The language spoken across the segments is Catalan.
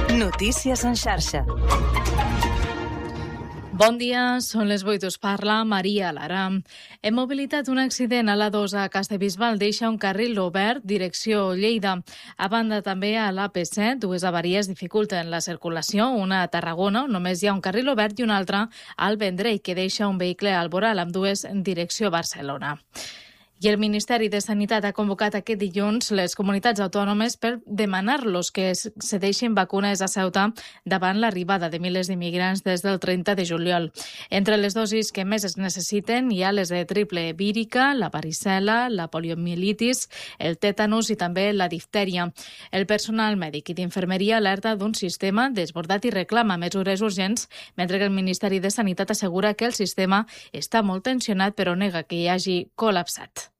Notícies en xarxa. Bon dia, són les 8, us parla Maria Lara. Hem mobilitat un accident a l'A2 a Castellbisbal, deixa un carril obert, direcció Lleida. A banda també a l'AP7, dues avaries dificulten la circulació, una a Tarragona, on només hi ha un carril obert, i una altra al Vendrell, que deixa un vehicle al voral amb dues en direcció Barcelona. I el Ministeri de Sanitat ha convocat aquest dilluns les comunitats autònomes per demanar-los que cedeixin vacunes a Ceuta davant l'arribada de milers d'immigrants des del 30 de juliol. Entre les dosis que més es necessiten hi ha les de triple vírica, la varicel·la, la poliomielitis, el tètanus i també la diftèria. El personal mèdic i d'infermeria alerta d'un sistema desbordat i reclama mesures urgents, mentre que el Ministeri de Sanitat assegura que el sistema està molt tensionat però nega que hi hagi col·lapsat.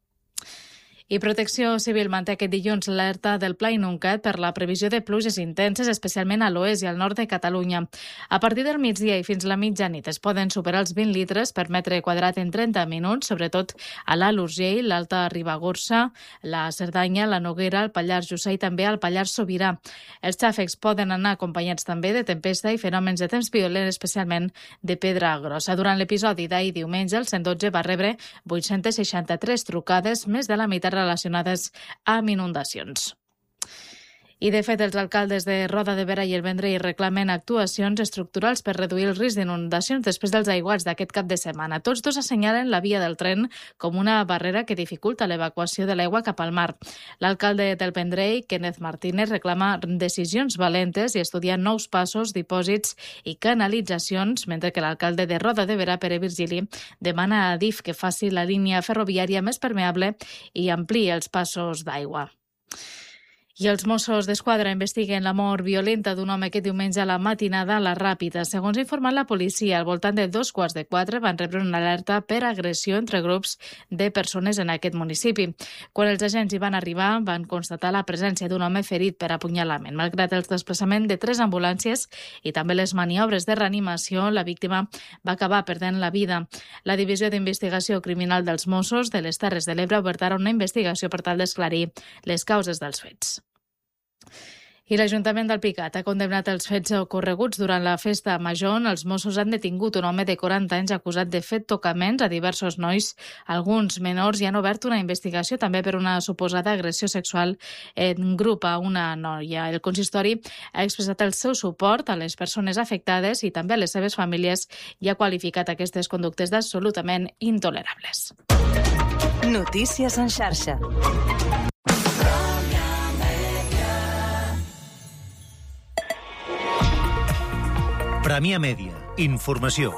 I Protecció Civil manté aquest dilluns l'alerta del Pla Inuncat per la previsió de pluges intenses, especialment a l'oest i al nord de Catalunya. A partir del migdia i fins la mitjanit es poden superar els 20 litres per metre quadrat en 30 minuts, sobretot a l'Alt Urgell, l'Alta Ribagorça, la Cerdanya, la Noguera, el Pallars Jussà i també el Pallars Sobirà. Els xàfecs poden anar acompanyats també de tempesta i fenòmens de temps violent, especialment de pedra grossa. Durant l'episodi d'ahir diumenge, el 112 va rebre 863 trucades, més de la meitat relacionades amb inundacions. I, de fet, els alcaldes de Roda de Berà i el Vendrell reclamen actuacions estructurals per reduir el risc d'inundacions després dels aiguats d'aquest cap de setmana. Tots dos assenyalen la via del tren com una barrera que dificulta l'evacuació de l'aigua cap al mar. L'alcalde del Vendrell, Kenneth Martínez, reclama decisions valentes i estudiar nous passos, dipòsits i canalitzacions, mentre que l'alcalde de Roda de Berà, Pere Virgili, demana a Adif que faci la línia ferroviària més permeable i ampliï els passos d'aigua. I els Mossos d'Esquadra investiguen la mort violenta d'un home aquest diumenge a la matinada a la Ràpita. Segons ha informat la policia, al voltant de 3:15 van rebre una alerta per agressió entre grups de persones en aquest municipi. Quan els agents hi van arribar, van constatar la presència d'un home ferit per apunyalament. Malgrat el desplaçament de 3 ambulàncies i també les maniobres de reanimació, la víctima va acabar perdent la vida. La Divisió d'Investigació Criminal dels Mossos de les Terres de l'Ebre ha obert ara una investigació per tal d'esclarir les causes dels fets. I l'Ajuntament d'Alpicat ha condemnat els fets ocorreguts durant la festa major. Els Mossos han detingut un home de 40 anys acusat de fet tocaments a diversos nois, alguns menors, i han obert una investigació també per una suposada agressió sexual en grup a una noia. El consistori ha expressat el seu suport a les persones afectades i també a les seves famílies i ha qualificat aquestes conductes d'absolutament intolerables. Notícies en xarxa. Premià Mèdia. Informació.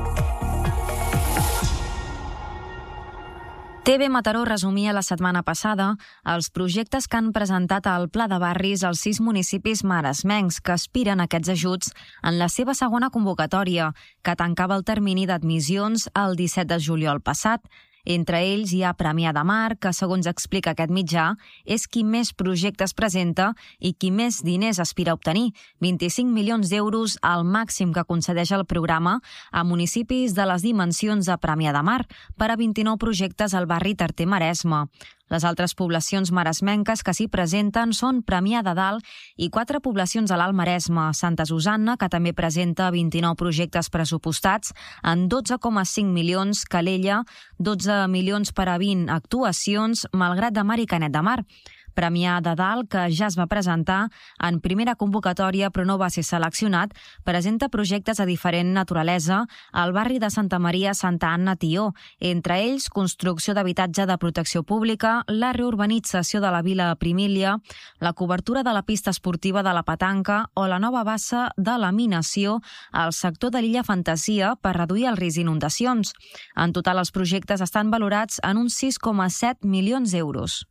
TV Mataró resumia la setmana passada els projectes que han presentat al Pla de Barris als 6 municipis maresmencs que aspiren a aquests ajuts en la seva segona convocatòria, que tancava el termini d'admissions el 17 de juliol passat. Entre ells hi ha Premià de Mar, que, segons explica aquest mitjà, és qui més projectes presenta i qui més diners aspira a obtenir, 25 milions d'euros al màxim que concedeix el programa a municipis de les dimensions de Premià de Mar per a 29 projectes al barri Tarter-Maresme. Les altres poblacions maresmenques que s'hi presenten són Premià de Dalt i 4 poblacions a l'Alt Maresme, Santa Susanna, que també presenta 29 projectes pressupostats en 12,5 milions, Calella, 12 milions per a 20 actuacions, Malgrat de Mar i Canet de Mar. Premià de Dalt, que ja es va presentar en primera convocatòria però no va ser seleccionat, presenta projectes de diferent naturalesa al barri de Santa Maria Santa Anna Tió, entre ells construcció d'habitatge de protecció pública, la reurbanització de la Vila Primília, la cobertura de la pista esportiva de la Petanca o la nova bassa de laminació al sector de l'Illa Fantasia per reduir el risc d'inundacions. En total, els projectes estan valorats en uns 6,7 milions d'euros.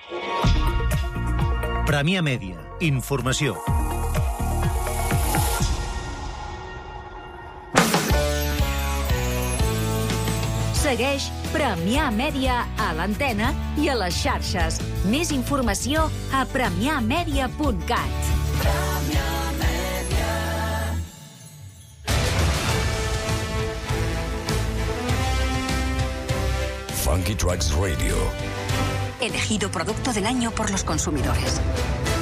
Premià Mèdia. Informació. Segueix Premià Mèdia a l'antena i a les xarxes. Més informació a premiamedia.cat. Funky Tracks Radio. Elegido producto del año por los consumidores.